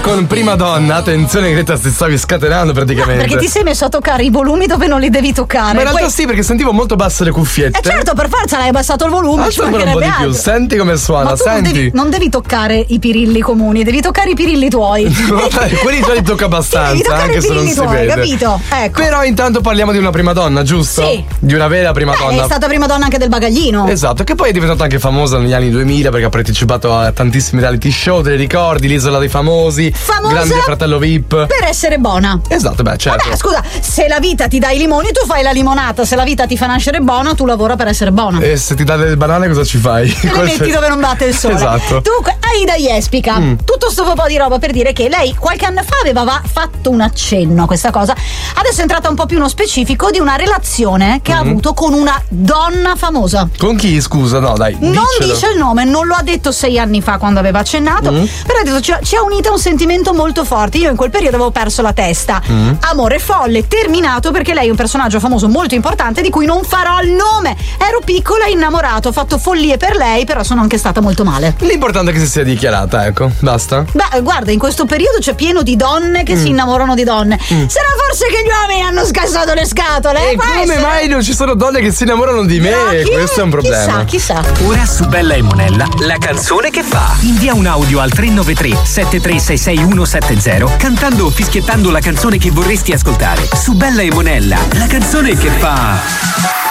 con Prima Donna. Attenzione, Greta, ti stavi scatenando praticamente. Perché ti sei messo a toccare i volumi dove non li devi toccare. Ma in realtà sì, perché sentivo molto basse le cuffiette. Certo, per forza l'hai abbassato il volume. Alza ancora un po' di più, senti come suona, ma tu senti. non devi toccare i pirilli comuni, devi toccare i pirilli tuoi. Quelli già li tocca abbastanza, anche se non si tuoi, vede. Capito? Ecco. Però intanto parliamo di una prima donna, giusto? Sì. Di una vera prima donna. È stata prima donna anche del bagaglino. Esatto, che poi è diventata anche famosa negli anni 2000 perché ha partecipato a tantissimi reality show, te li ricordi? L'Isola dei Famosi, Famosa Grande Fratello VIP. Per essere buona. Esatto, beh, certo. Vabbè, scusa, se la vita ti dà i limoni, tu fai la limonata. Se la vita ti fa nascere buona, tu lavora per essere buona. E se ti dà delle banane cosa ci fai? Te le metti dove non batte il sole. Esatto. Dunque, Aida Jespica, tutto sto po' di roba per dire che lei qualche anno fa aveva fatto un accenno a questa cosa. Adesso è entrata un po' più nello specifico di una relazione che ha avuto con una donna famosa. Con chi, scusa? No, dai. Non diccelo. dice il nome, non lo ha detto 6 anni fa quando aveva accennato, però ha detto ci ha unito un sentimento molto forte. Io in quel periodo avevo perso la testa. Amore folle, terminato perché lei è un personaggio famoso molto importante di cui non farò il nome. Ero piccola, innamorato, ho fatto follie per lei, però sono anche stata molto male. L'importante è che si sia dichiarata, ecco, basta. Beh, guarda, in questo periodo c'è pieno di donne che si innamorano di donne. Sarà forse che gli uomini hanno scassato le scatole? E come mai non ci sono donne che si innamorano di me? Questo è un problema. Chissà. Ora su Bella e Monella, la canzone che fa. Invia un audio al 393 7366170 cantando o fischiettando la canzone che vorresti ascoltare. Su Bella e Monella, la canzone che fa.